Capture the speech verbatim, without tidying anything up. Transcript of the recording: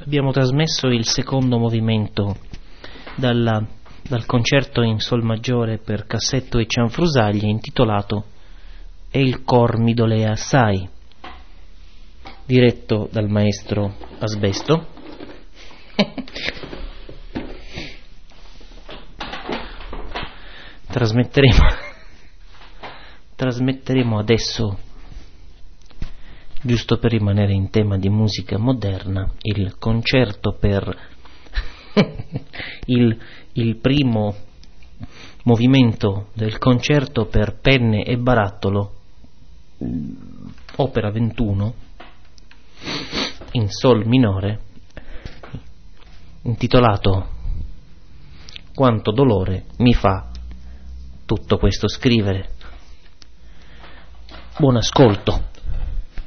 abbiamo trasmesso il secondo movimento dalla, dal concerto in sol maggiore per cassetto e cianfrusaglie intitolato E il cor mi dolea assai, diretto dal maestro Asbesto. trasmetteremo trasmetteremo adesso, giusto per rimanere in tema di musica moderna, il concerto per il, il primo movimento del concerto per penne e barattolo, opera ventuno, in sol minore, intitolato Quanto dolore mi fa tutto questo scrivere. Buon ascolto.